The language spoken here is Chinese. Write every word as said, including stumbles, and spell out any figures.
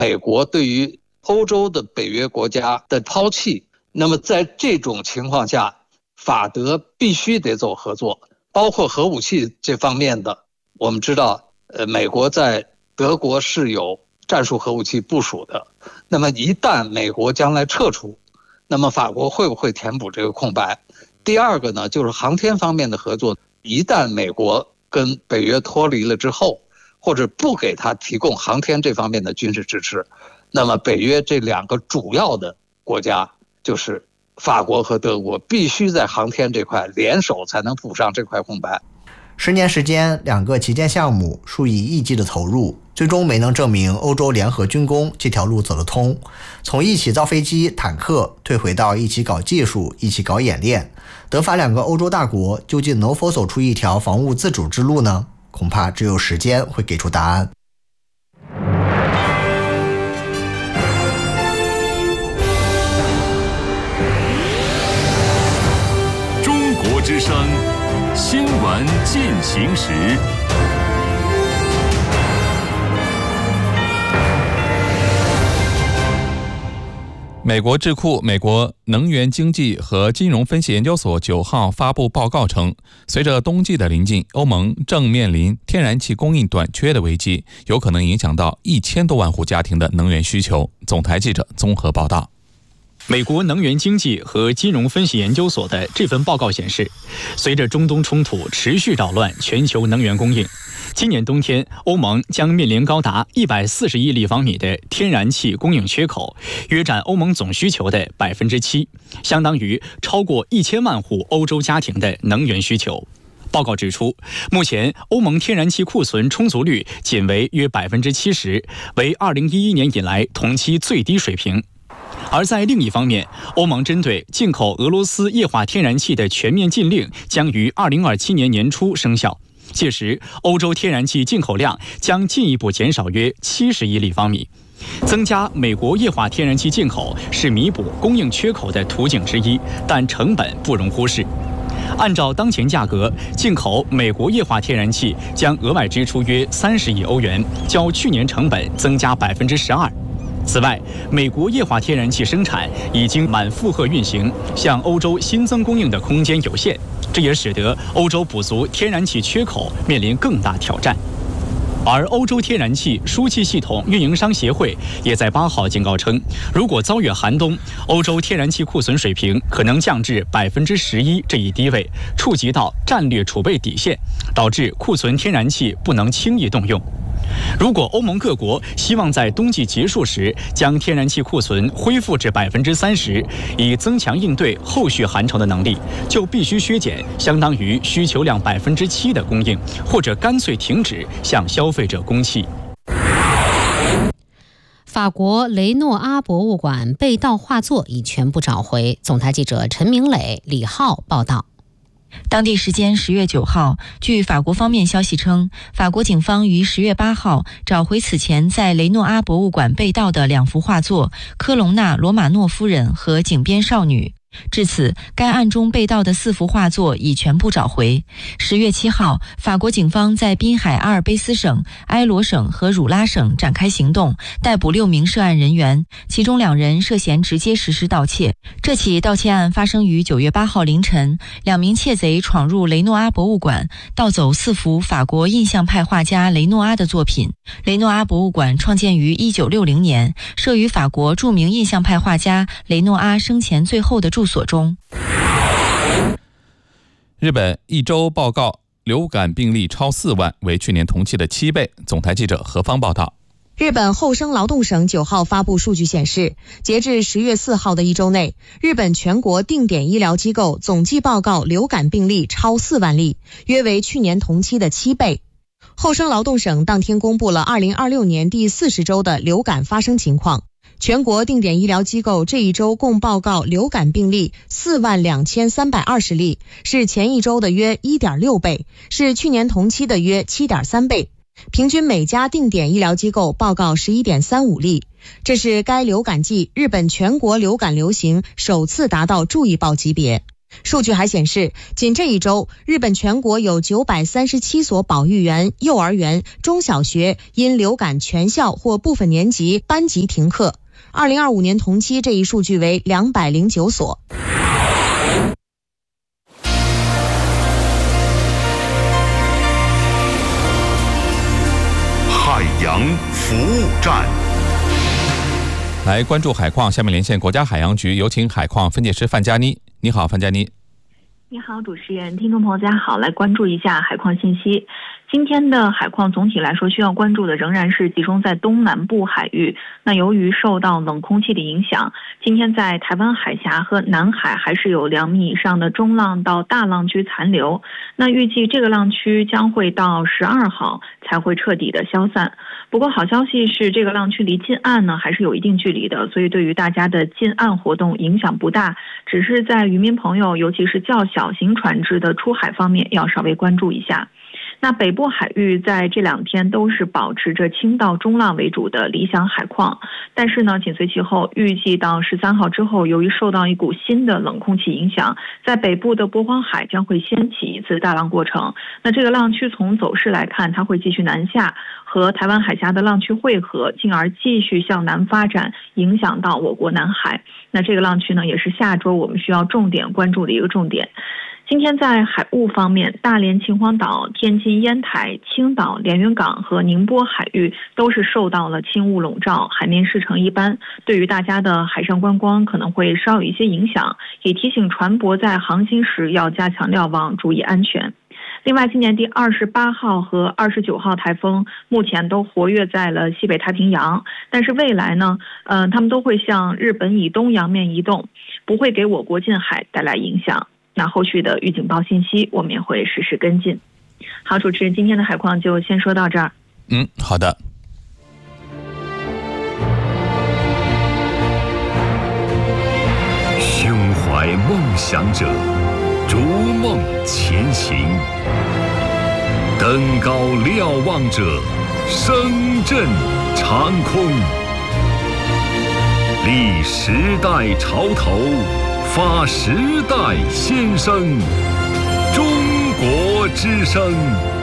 美国对于欧洲的北约国家的抛弃。那么在这种情况下，法德必须得走合作，包括核武器这方面的。我们知道，呃，美国在德国是有战术核武器部署的。那么一旦美国将来撤出，那么法国会不会填补这个空白？第二个呢，就是航天方面的合作。一旦美国跟北约脱离了之后，或者不给他提供航天这方面的军事支持，那么北约这两个主要的国家，就是法国和德国，必须在航天这块联手才能补上这块空白。 十年时间，两个旗舰项目，数以亿计的投入，最终没能证明欧洲联合军工这条路走得通。从一起造飞机、坦克，退回到一起搞技术、一起搞演练，德法两个欧洲大国究竟能否走出一条防务自主之路呢？恐怕只有时间会给出答案。 中国之声新闻进行时。 美国智库美国能源经济和金融分析研究所九号发布报告称，随着冬季的临近，欧盟正面临天然气供应短缺的危机，有可能影响到一千多万户家庭的能源需求。总台记者综合报道。 美国能源经济和金融分析研究所的这份报告显示，随着中东冲突持续扰乱全球能源供应，今年冬天欧盟将面临高达一百四十亿立方米的天然气供应缺口，约占欧盟总需求的百分之七，相当于超过一千万户欧洲家庭的能源需求。报告指出，目前欧盟天然气库存充足率仅为约百分之七十，为二零一一年以来同期最低水平。而在另一方面，欧盟针对进口俄罗斯液化天然气的全面禁令将于二零二七年年初生效，届时欧洲天然气进口量将进一步减少约七十亿立方米。增加美国液化天然气进口是弥补供应缺口的途径之一，但成本不容忽视。按照当前价格，进口美国液化天然气将额外支出约三十亿欧元，较去年成本增加百分之十二。此外，美国液化天然气生产已经满负荷运行，向欧洲新增供应的空间有限，这也使得欧洲补足天然气缺口面临更大挑战。而欧洲天然气输气系统运营商协会也在八号警告称，如果遭遇寒冬，欧洲天然气库存水平可能降至百分之十一这一低位，触及到战略储备底线，导致库存天然气不能轻易动用。如果欧盟各国希望在冬季结束时将天然气库存恢复至百分之三十，以增强应对后续寒潮的能力，就必须削减相当于需求量百分之七的供应，或者干脆停止向消费者供气。 法国雷诺阿博物馆被盗画作已全部找回。总台记者陈明磊、李浩报道。 当地时间十月九号，据法国方面消息称，法国警方于十月八号找回此前在雷诺阿博物馆被盗的两幅画作《科隆纳·罗马诺夫人》和《井边少女》。至此，该案中被盗的四幅画作已全部找回。十月七号，法国警方在滨海阿尔卑斯省、埃罗省和汝拉省展开行动，逮捕六名涉案人员，其中两人涉嫌直接实施盗窃。这起盗窃案发生于九月八号凌晨，两名窃贼闯入雷诺阿博物馆，盗走四幅法国印象派画家雷诺阿的作品。雷诺阿博物馆创建于一九六零年，设于法国著名印象派画家雷诺阿生前最后的住所中。 日本一周报告流感病例超四万，为去年同期的七倍。总台记者何方报道。 日本厚生劳动省九号发布数据显示，截至十月四号的一周内，日本全国定点医疗机构总计报告流感病例超四万例，约为去年同期的七倍。厚生劳动省当天公布了二零二六年第四十周的流感发生情况。全国定点医疗机构这一周共报告流感病例四万两千三百二十例，是前一周的约 一点六倍，是去年同期的约 七点三倍。平均每家定点医疗机构报告 十一点三五例，这是该流感季日本全国流感流行首次达到注意报级别。 数据还显示，仅这一周，日本全国有九百三十七所保育园、幼儿园、中小学因流感全校或部分年级班级停课。二零二五年同期这一数据为两百零九所。 海洋服务站， 来关注海况。下面连线国家海洋局，有请海况分解师范佳妮。你好，范佳妮。 你好，主持人，听众朋友大家好，来关注一下海况信息。今天的海况总体来说需要关注的仍然是集中在东南部海域。那由于受到冷空气的影响，今天在台湾海峡和南海还是有两米以上的中浪到大浪区残留。那预计这个浪区将会到十二号才会彻底的消散。不过好消息是，这个浪区离近岸呢还是有一定距离的，所以对于大家的近岸活动影响不大，只是在渔民朋友尤其是较小型船只的出海方面要稍微关注一下。那北部海域在这两天都是保持着轻到中浪为主的理想海况，但是呢，紧随其后，预计到十三号之后，由于受到一股新的冷空气影响，在北部的渤荒海将会掀起一次大浪过程。那这个浪区从走势来看，它会继续南下，和台湾海峡的浪区汇合，进而继续向南发展，影响到我国南海。那这个浪区呢，也是下周我们需要重点关注的一个重点。今天在海务方面，大连、秦皇岛、天津、烟台、青岛、连云港和宁波海域都是受到了轻雾笼罩，海面视程一般，对于大家的海上观光可能会稍有一些影响，也提醒船舶在航行时要加强瞭望，注意安全。另外，今年第二十八号和二十九号台风目前都活跃在了西北太平洋，但是未来呢，呃，他们都会向日本以东洋面移动，不会给我国近海带来影响。那后续的预警报信息，我们也会实时跟进。好，主持人，今天的海况就先说到这儿。 嗯，好的。 胸怀梦想者，逐梦前行；登高瞭望者，声震长空。立时代潮头，发时代先声。中国之声。